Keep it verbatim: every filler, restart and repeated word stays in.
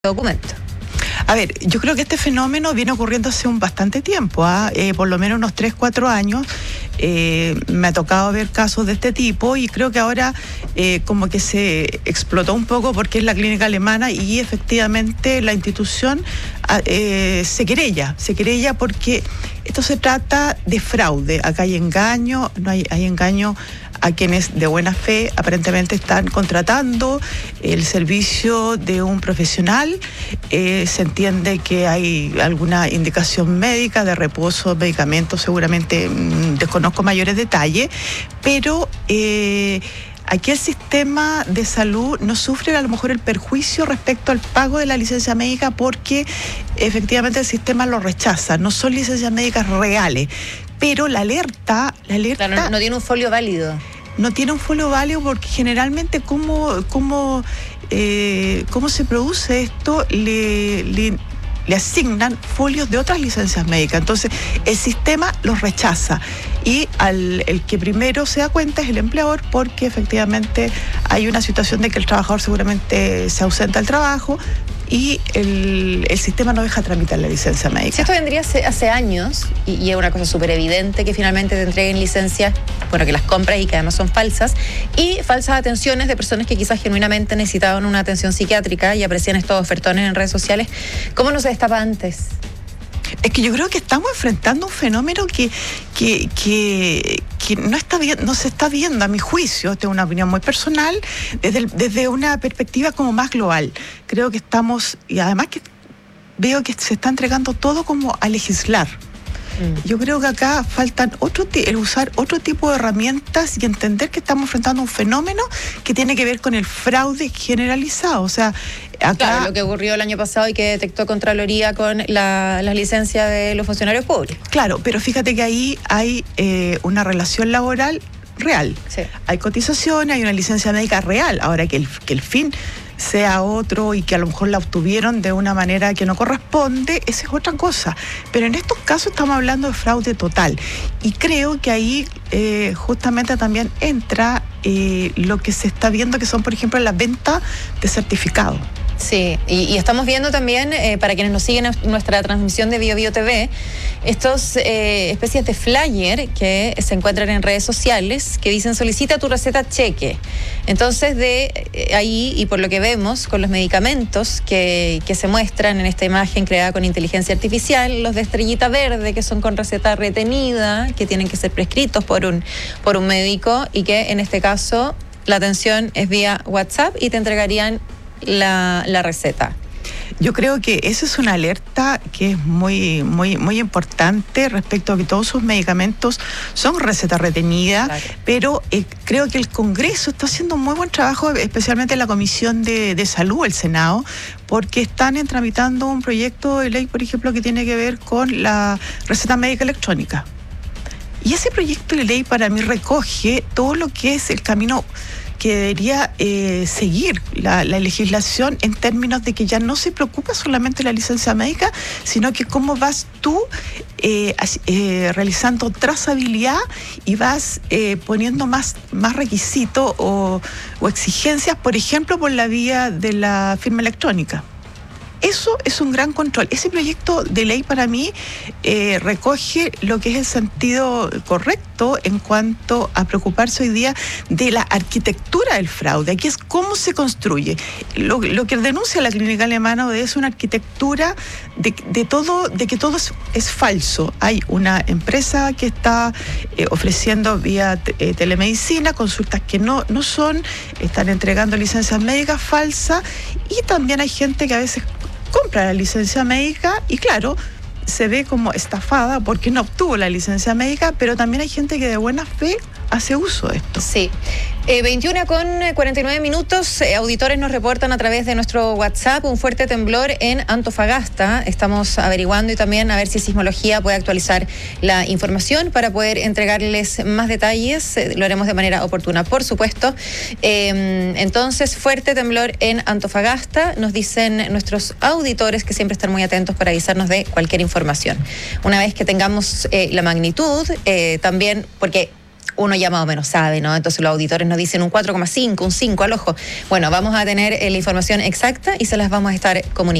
documento. A ver, yo creo que este fenómeno viene ocurriendo hace un bastante tiempo, ¿ah? eh, por lo menos unos tres, cuatro años. Eh, me ha tocado ver casos de este tipo y creo que ahora eh, como que se explotó un poco porque es la clínica alemana y efectivamente la institución eh, se querella, se querella porque esto se trata de fraude. Acá hay engaño, no hay, hay engaño a quienes de buena fe aparentemente están contratando el servicio de un profesional. Eh, se entiende que hay alguna indicación médica de reposo, medicamentos, seguramente mmm, desconozco mayores detalles, pero eh, aquí el sistema de salud no sufre a lo mejor el perjuicio respecto al pago de la licencia médica porque efectivamente el sistema lo rechaza, no son licencias médicas reales. Pero la alerta, la alerta... Claro, no, no tiene un folio válido. No tiene un folio válido porque generalmente cómo, cómo, eh, cómo se produce esto, le, le, le asignan folios de otras licencias médicas. Entonces el sistema los rechaza y al, el que primero se da cuenta es el empleador porque efectivamente hay una situación de que el trabajador seguramente se ausenta del trabajo y el, el sistema no deja tramitar la licencia médica. Si esto vendría hace, hace años, y, y es una cosa súper evidente que finalmente te entreguen licencias, bueno, que las compras y que además son falsas, y falsas atenciones de personas que quizás genuinamente necesitaban una atención psiquiátrica y aprecian estos ofertones en redes sociales. ¿Cómo no se destapa antes? Es que yo creo que estamos enfrentando un fenómeno que, que, que, que no está bien, no se está viendo, a mi juicio, esta es una opinión muy personal, desde, desde una perspectiva como más global. Creo que estamos, y además que veo que se está entregando todo como a legislar. Mm. Yo creo que acá faltan otro el usar otro tipo de herramientas y entender que estamos enfrentando un fenómeno que tiene que ver con el fraude generalizado. O sea, acá... Claro, lo que ocurrió el año pasado y que detectó Contraloría con la, las licencias de los funcionarios públicos. Claro, pero fíjate que ahí hay eh, una relación laboral real. Sí. Hay cotizaciones, hay una licencia médica real. Ahora que el, que el fin sea otro y que a lo mejor la obtuvieron de una manera que no corresponde, esa es otra cosa. Pero en estos casos estamos hablando de fraude total. Y creo que ahí eh, justamente también entra eh, lo que se está viendo, que son, por ejemplo, las ventas de certificados. Sí, y, y estamos viendo también, eh, para quienes nos siguen en nuestra transmisión de Bio Bio T V, estos eh, especies de flyer que se encuentran en redes sociales que dicen solicita tu receta cheque. Entonces de eh, ahí, y por lo que vemos con los medicamentos que, que se muestran en esta imagen creada con inteligencia artificial, los de estrellita verde que son con receta retenida, que tienen que ser prescritos por un, por un médico y que en este caso la atención es vía WhatsApp y te entregarían La, la receta. Yo creo que esa es una alerta que es muy, muy, muy importante respecto a que todos sus medicamentos son receta retenida, claro. Pero eh, creo que el Congreso está haciendo un muy buen trabajo, especialmente en la Comisión de, de Salud, el Senado, porque están tramitando un proyecto de ley, por ejemplo, que tiene que ver con la receta médica electrónica. Y ese proyecto de ley para mí recoge todo lo que es el camino que debería eh, seguir la, la legislación en términos de que ya no se preocupa solamente la licencia médica, sino que cómo vas tú eh, eh, realizando trazabilidad y vas eh, poniendo más, más requisitos o, o exigencias, por ejemplo, por la vía de la firma electrónica. Eso es un gran control. Ese proyecto de ley para mí eh, recoge lo que es el sentido correcto en cuanto a preocuparse hoy día de la arquitectura del fraude. Aquí es cómo se construye. Lo, lo que denuncia la clínica alemana es una arquitectura de, de todo, de que todo es, es falso. Hay una empresa que está eh, ofreciendo vía eh, telemedicina consultas que no, no son, están entregando licencias médicas falsas y también hay gente que a veces compra la licencia médica y claro, se ve como estafada porque no obtuvo la licencia médica, pero también hay gente que de buena fe hace uso de esto. Sí. Eh, veintiuna con cuarenta y nueve minutos, eh, auditores nos reportan a través de nuestro WhatsApp un fuerte temblor en Antofagasta. Estamos averiguando y también a ver si Sismología puede actualizar la información para poder entregarles más detalles. Eh, lo haremos de manera oportuna, por supuesto. Eh, entonces, fuerte temblor en Antofagasta, nos dicen nuestros auditores que siempre están muy atentos para avisarnos de cualquier información. Una vez que tengamos eh, la magnitud, eh, también, porque uno ya más o menos sabe, ¿no? Entonces los auditores nos dicen un cuatro coma cinco, un cinco al ojo. Bueno, vamos a tener eh, la información exacta y se las vamos a estar comunicando.